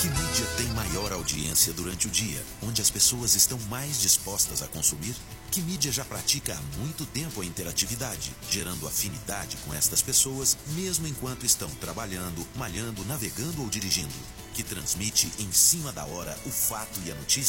Que mídia tem maior audiência durante o dia, onde as pessoas estão mais dispostas a consumir? Que mídia já pratica há muito tempo a interatividade, gerando afinidade com estas pessoas, mesmo enquanto estão trabalhando, malhando, navegando ou dirigindo? Que transmite em cima da hora o fato e a notícia?